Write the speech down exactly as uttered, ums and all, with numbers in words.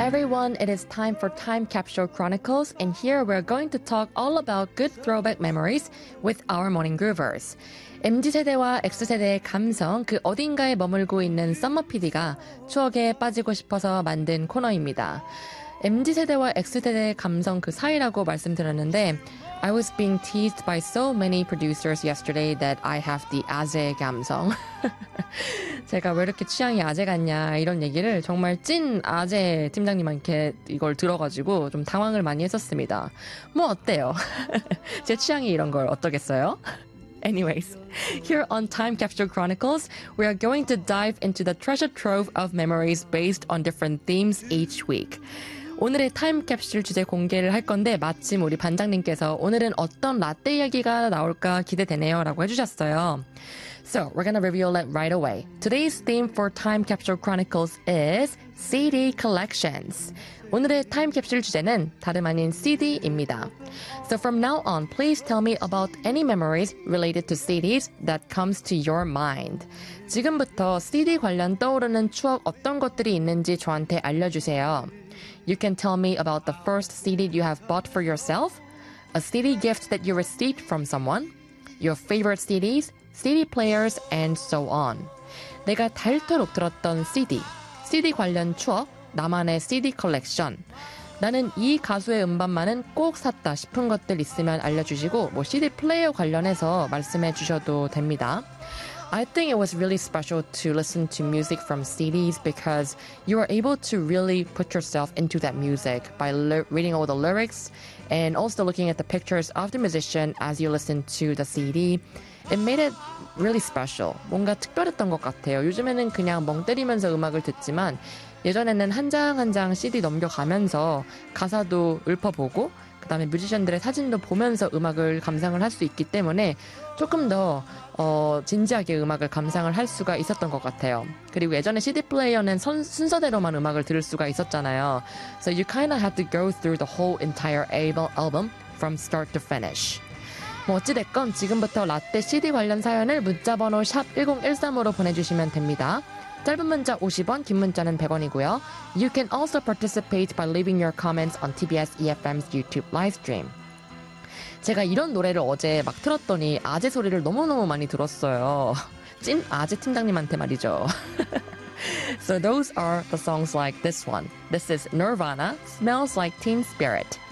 everyone, it is time for Time Capsule Chronicles, and here we're going to talk all about good throwback memories with our morning groovers. 엠지세대와 엑스세대의 감성, 그 어딘가에 머물고 있는 썸머 피디가 추억에 빠지고 싶어서 만든 코너입니다. 엠지세대와 엑스세대의 감성 그 사이라고 말씀드렸는데 I was being teased by so many producers yesterday that I have the 아재 감성. 제가 왜 이렇게 취향이 아재 같냐 이런 얘기를 정말 찐 아재 팀장님한테 이걸 들어가지고 좀 당황을 많이 했었습니다. 뭐 어때요? 제 취향이 이런 걸 어떠겠어요? Anyways, here on Time Capsule Chronicles, we are going to dive into the treasure trove of memories based on different themes each week. 오늘의 타임캡슐 주제 공개를 할 건데 마침 우리 반장님께서 오늘은 어떤 라떼 이야기가 나올까 기대되네요 라고 해주셨어요. So, we're gonna reveal it right away. Today's theme for Time Capsule Chronicles is 씨디 collections. 오늘의 타임캡슐 주제는 다름 아닌 씨디입니다. So from now on, please tell me about any memories related to 씨디s that comes to your mind. 지금부터 씨디 관련 떠오르는 추억 어떤 것들이 있는지 저한테 알려주세요. You can tell me about the first 씨디 you have bought for yourself, a 씨디 gift that you received from someone, your favorite 씨디s, 씨디 players, and so on. 내가 닳도록 들었던 씨디, 씨디 관련 추억, 나만의 씨디 컬렉션. 나는 이 가수의 음반만은 꼭 샀다 싶은 것들 있으면 알려주시고 뭐 씨디 플레이어 관련해서 말씀해 주셔도 됩니다. I think it was really special to listen to music from 씨디s because you are able to really put yourself into that music by le- reading all the lyrics and also looking at the pictures of the musician as you listen to the 씨디. It made it really special. 뭔가 특별했던 것 같아요. 요즘에는 그냥 멍 때리면서 음악을 듣지만 예전에는 한 장 한 장 씨디 넘겨가면서 가사도 읊어보고 그 다음에 뮤지션들의 사진도 보면서 음악을 감상을 할 수 있기 때문에 조금 더 어, 진지하게 음악을 감상을 할 수가 있었던 것 같아요. 그리고 예전에 씨디 플레이어는 선, 순서대로만 음악을 들을 수가 있었잖아요. So you kind of had to go through the whole entire album from start to finish. 뭐 어찌됐건 지금부터 라떼 씨디 관련 사연을 문자번호 샵 일공일삼으로 보내주시면 됩니다. 짧은 문자 오십 원, 긴 문자는 백 원이고요. You can also participate by leaving your comments on 티비에스 이에프엠's YouTube livestream. 제가 이런 노래를 어제 막 틀었더니 아재 소리를 너무너무 많이 들었어요. 찐 아재 팀장님한테 말이죠. So those are the songs like this one. This is Nirvana, Smells Like Teen Spirit.